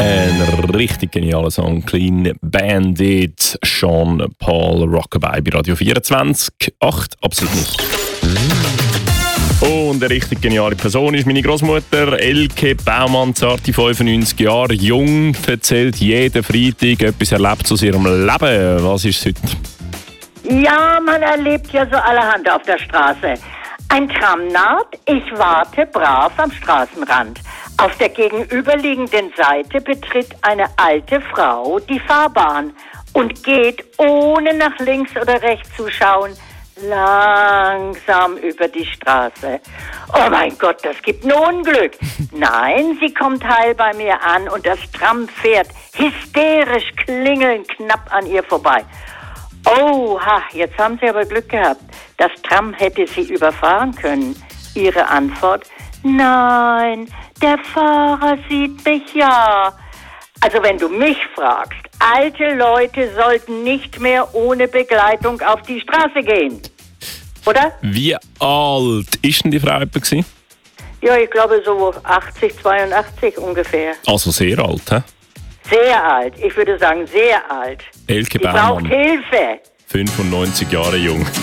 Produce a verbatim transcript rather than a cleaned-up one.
Ein richtig genialer Song, Clean Bandit, Sean Paul, Rockabye bei Radio vierundzwanzig, acht, absolut nicht. Und eine richtig geniale Person ist meine Großmutter Elke Baumann, zarte fünfundneunzig Jahre, jung, erzählt jeden Freitag etwas erlebt aus ihrem Leben. Was ist es heute? Ja, man erlebt ja so allerhand auf der Straße. Ein Tram naht, ich warte brav am Straßenrand. Auf der gegenüberliegenden Seite betritt eine alte Frau die Fahrbahn und geht, ohne nach links oder rechts zu schauen, langsam über die Straße. Oh mein Gott, das gibt ein Unglück. Nein, sie kommt heil bei mir an und das Tram fährt hysterisch klingelnd knapp an ihr vorbei. Oha, jetzt haben Sie aber Glück gehabt. Das Tram hätte Sie überfahren können. Ihre Antwort: Nein, der Fahrer sieht mich ja. Also wenn du mich fragst, alte Leute sollten nicht mehr ohne Begleitung auf die Straße gehen. Oder? Wie alt ist denn die Frau etwa gewesen? Ja, ich glaube so achtzig, zweiundachtzig ungefähr. Also sehr alt, hä? Sehr alt, ich würde sagen sehr alt. Elke Die braucht Baumann, Hilfe. fünfundneunzig Jahre jung.